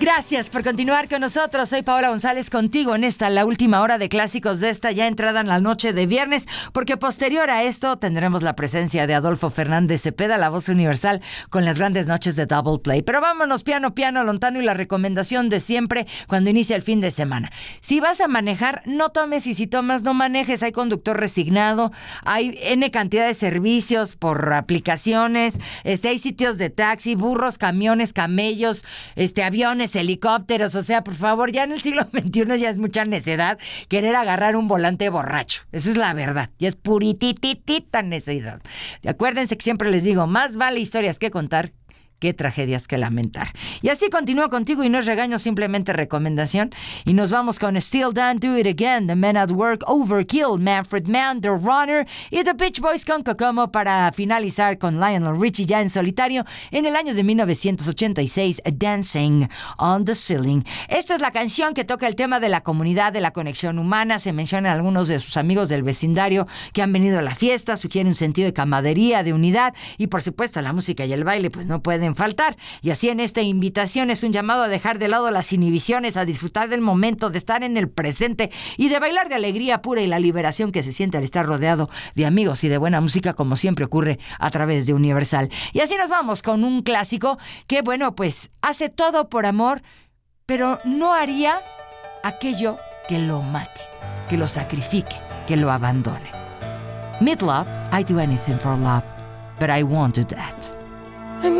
Gracias por continuar con nosotros. Soy Paola González contigo en esta, la última hora de clásicos de esta ya entrada en la noche de viernes, porque posterior a esto tendremos la presencia de Adolfo Fernández Cepeda, la voz universal, con las grandes noches de Double Play. Pero vámonos piano, lontano, y la recomendación de siempre cuando inicia el fin de semana. Si vas a manejar, no tomes, y si tomas, no manejes. Hay conductor resignado, hay N cantidad de servicios por aplicaciones, hay sitios de taxi, burros, camiones, camellos, aviones, helicópteros. O sea, por favor, ya en el siglo XXI ya es mucha necedad querer agarrar un volante borracho. Eso es la verdad. Ya es purititita necedad. Acuérdense que siempre les digo, más vale historias que contar qué tragedias que lamentar. Y así continúo contigo y no es regaño, simplemente recomendación. Y nos vamos con Still Done, Do It Again, The Men at Work, Overkill, Manfred Mann, The Runner y The Beach Boys con Kokomo para finalizar con Lionel Richie ya en solitario en el año de 1986, Dancing on the Ceiling. Esta es la canción que toca el tema de la comunidad, de la conexión humana. Se mencionan algunos de sus amigos del vecindario que han venido a la fiesta, sugiere un sentido de camaradería, de unidad y por supuesto la música y el baile pues no pueden faltar. Y así en esta invitación es un llamado a dejar de lado las inhibiciones, a disfrutar del momento, de estar en el presente y de bailar de alegría pura y la liberación que se siente al estar rodeado de amigos y de buena música, como siempre ocurre a través de Universal. Y así nos vamos con un clásico que, bueno, pues hace todo por amor, pero no haría aquello que lo mate, que lo sacrifique, que lo abandone. Mid-love, I do anything for love, but I won't do that.